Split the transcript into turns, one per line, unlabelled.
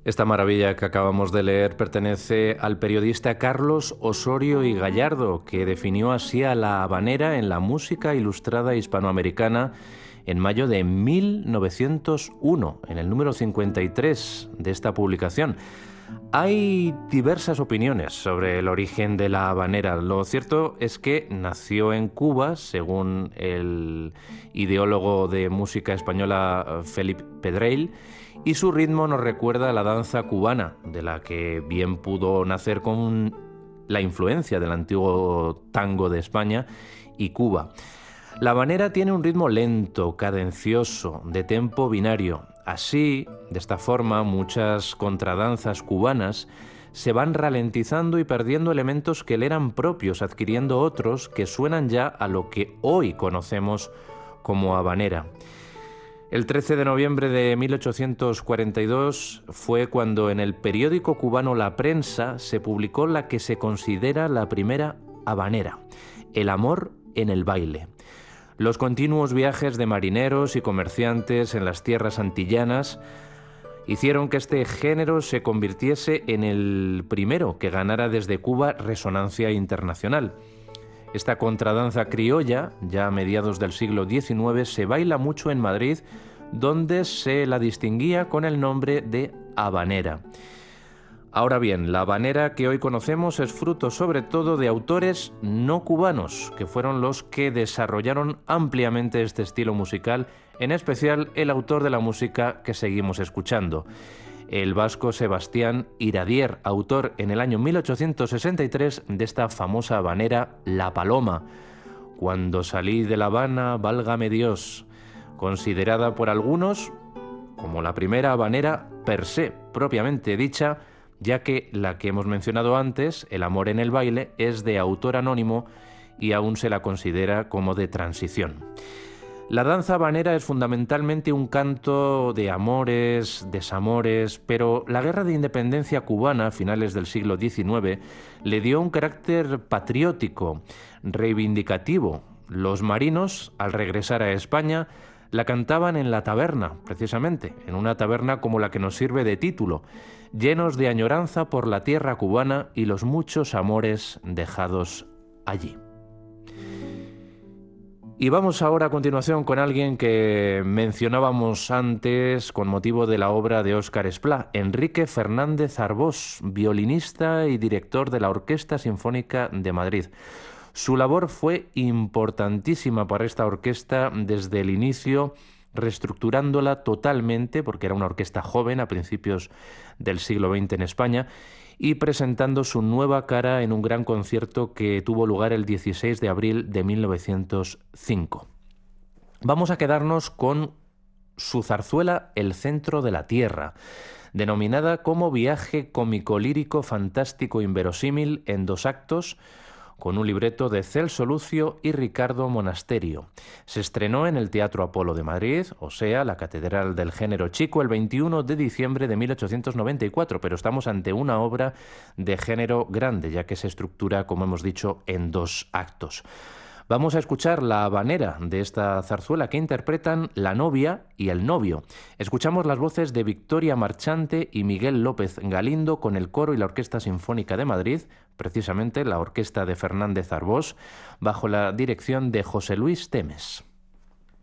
Esta maravilla que acabamos de leer pertenece al periodista Carlos Osorio y Gallardo, que definió así a la habanera en la música ilustrada hispanoamericana en mayo de 1901, en el número 53 de esta publicación. Hay diversas opiniones sobre el origen de la habanera. Lo cierto es que nació en Cuba, según el ideólogo de música española Felip Pedrell, y su ritmo nos recuerda a la danza cubana, de la que bien pudo nacer con la influencia del antiguo tango de España y Cuba. La habanera tiene un ritmo lento, cadencioso, de tempo binario. Así, de esta forma, muchas contradanzas cubanas se van ralentizando y perdiendo elementos que le eran propios, adquiriendo otros que suenan ya a lo que hoy conocemos como habanera. El 13 de noviembre de 1842 fue cuando en el periódico cubano La Prensa se publicó la que se considera la primera habanera, El amor en el baile. Los continuos viajes de marineros y comerciantes en las tierras antillanas hicieron que este género se convirtiese en el primero que ganara desde Cuba resonancia internacional. Esta contradanza criolla, ya a mediados del siglo XIX, se baila mucho en Madrid, donde se la distinguía con el nombre de habanera. Ahora bien, la habanera que hoy conocemos es fruto sobre todo de autores no cubanos, que fueron los que desarrollaron ampliamente este estilo musical, en especial el autor de la música que seguimos escuchando, el vasco Sebastián Iradier, autor en el año 1863 de esta famosa habanera La Paloma, Cuando salí de La Habana, válgame Dios, considerada por algunos como la primera habanera per se, propiamente dicha, ya que la que hemos mencionado antes, El amor en el baile, es de autor anónimo y aún se la considera como de transición. La danza habanera es fundamentalmente un canto de amores, desamores, pero la guerra de independencia cubana a finales del siglo XIX le dio un carácter patriótico, reivindicativo. Los marinos, al regresar a España, la cantaban en la taberna, precisamente, en una taberna como la que nos sirve de título, llenos de añoranza por la tierra cubana y los muchos amores dejados allí. Y vamos ahora a continuación con alguien que mencionábamos antes con motivo de la obra de Óscar Esplá, Enrique Fernández Arbós, violinista y director de la Orquesta Sinfónica de Madrid. Su labor fue importantísima para esta orquesta desde el inicio, reestructurándola totalmente, porque era una orquesta joven a principios del siglo XX en España, y presentando su nueva cara en un gran concierto que tuvo lugar el 16 de abril de 1905. Vamos a quedarnos con su zarzuela El centro de la tierra, denominada como viaje cómico-lírico fantástico inverosímil en 2 actos, con un libreto de Celso Lucio y Ricardo Monasterio. Se estrenó en el Teatro Apolo de Madrid, o sea, la Catedral del Género Chico, el 21 de diciembre de 1894, pero estamos ante una obra de género grande, ya que se estructura, como hemos dicho, en 2 actos. Vamos a escuchar la habanera de esta zarzuela que interpretan la novia y el novio. Escuchamos las voces de Victoria Marchante y Miguel López Galindo con el coro y la Orquesta Sinfónica de Madrid, precisamente la orquesta de Fernández Arbós, bajo la dirección de José Luis Temes.